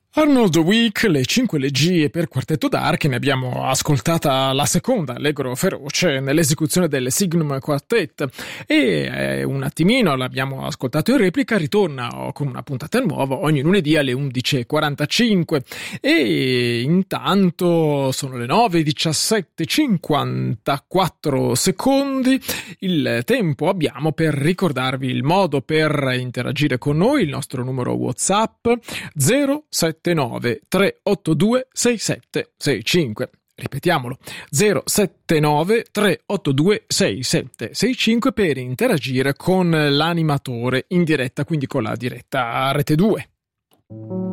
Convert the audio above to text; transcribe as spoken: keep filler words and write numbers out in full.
Arnold Week, le cinque elegie per quartetto d'archi, ne abbiamo ascoltata la seconda, allegro feroce, nell'esecuzione del Signum Quartet, e eh, un attimino l'abbiamo ascoltato in replica, ritorna con una puntata nuova ogni lunedì alle undici e quarantacinque, e intanto sono le nove e diciassette, cinquantaquattro secondi, il tempo abbiamo per ricordarvi il modo per interagire con noi, il nostro numero WhatsApp zero sette nove tre otto due sei sette sei cinque. Ripetiamolo, zero sette nove tre otto due sei sette sei cinque per interagire con l'animatore in diretta, quindi con la diretta Rete due.